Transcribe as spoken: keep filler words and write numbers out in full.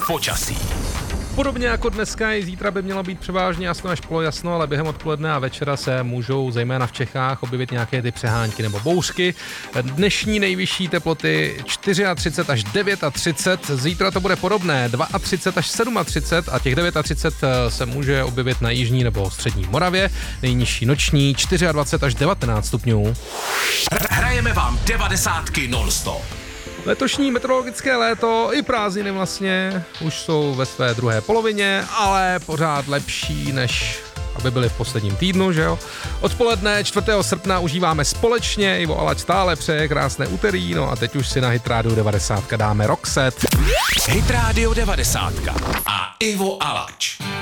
počasí. Podobně jako dneska, i zítra by mělo být převážně jasno až polojasno, ale během odpoledne a večera se můžou zejména v Čechách objevit nějaké ty přehánky nebo bouřky. Dnešní nejvyšší teploty třicet čtyři až třicet devět, zítra to bude podobné, třicet dva až třicet sedm a těch třicet devět se může objevit na jižní nebo střední Moravě, nejnižší noční dvacet čtyři až devatenáct stupňů. Hrajeme vám devadesátky non-stop. Letošní meteorologické léto i prázdniny vlastně už jsou ve své druhé polovině, ale pořád lepší, než aby byly v posledním týdnu, že jo? Odpoledne čtvrtého srpna užíváme společně, Ivo Alač stále přeje krásné úterý, no a teď už si na Hit Radio devadesát dáme Roxette. Hit Radio devadesát a Ivo Alač.